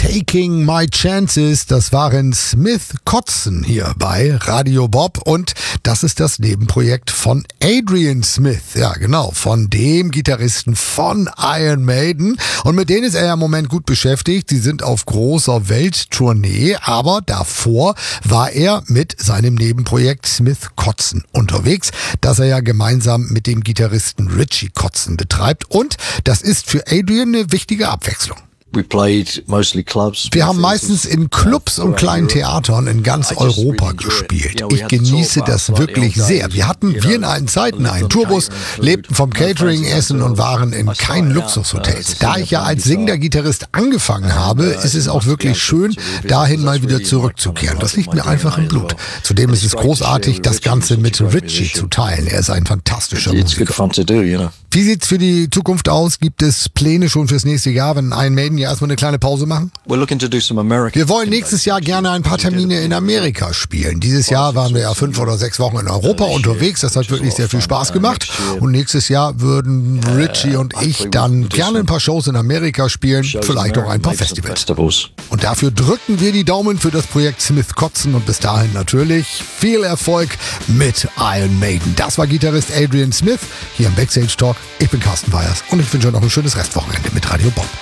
Taking My Chances, das waren Smith Kotzen hier bei Radio Bob und das ist das Nebenprojekt von Adrian Smith, ja genau, von dem Gitarristen von Iron Maiden und mit denen ist er ja im Moment gut beschäftigt, die sind auf großer Welttournee, aber davor war er mit seinem Nebenprojekt Smith Kotzen unterwegs, das er ja gemeinsam mit dem Gitarristen Richie Kotzen betreibt und das ist für Adrian eine wichtige Abwechslung. Wir haben meistens in Clubs und kleinen Theatern in ganz Europa gespielt. Ich genieße das wirklich sehr. Wir hatten wie in alten Zeiten einen Tourbus, lebten vom Catering, Essen und waren in keinen Luxushotels. Da ich ja als singender Gitarrist angefangen habe, ist es auch wirklich schön, dahin mal wieder zurückzukehren. Das liegt mir einfach im Blut. Zudem ist es großartig, das Ganze mit Richie zu teilen. Er ist ein fantastischer Musiker. Wie sieht's für die Zukunft aus? Gibt es Pläne schon fürs nächste Jahr, wenn Iron Maiden ja erstmal eine kleine Pause machen? Wir wollen nächstes Jahr gerne ein paar Termine in Amerika spielen. Dieses Jahr waren wir ja 5 oder 6 Wochen in Europa unterwegs. Das hat wirklich sehr viel Spaß gemacht. Und nächstes Jahr würden Richie und ich dann gerne ein paar Shows in Amerika spielen, vielleicht auch ein paar Festivals. Und dafür drücken wir die Daumen für das Projekt Smith Kotzen und bis dahin natürlich viel Erfolg mit Iron Maiden. Das war Gitarrist Adrian Smith hier im Backstage Talk. Ich bin Carsten Weyers und ich wünsche euch noch ein schönes Restwochenende mit Radio Bob.